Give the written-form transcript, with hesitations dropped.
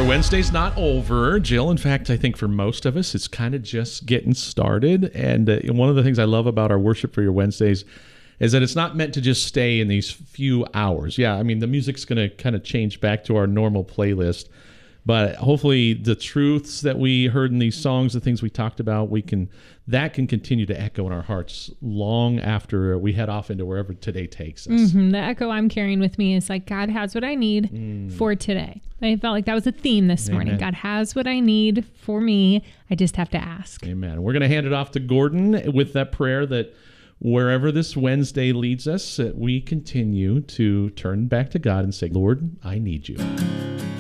Our Wednesday's not over, Jill. In fact, I think for most of us, it's kind of just getting started. And one of the things I love about our Worship for Your Wednesdays is that it's not meant to just stay in these few hours. Yeah, I mean, the music's going to kind of change back to our normal playlist. But hopefully the truths that we heard in these songs, the things we talked about, that can continue to echo in our hearts long after we head off into wherever today takes us. Mm-hmm. The echo I'm carrying with me is like, God has what I need for today. I felt like that was a theme this morning. God has what I need for me. I just have to ask. Amen. We're going to hand it off to Gordon with that prayer that wherever this Wednesday leads us, we continue to turn back to God and say, Lord, I need you.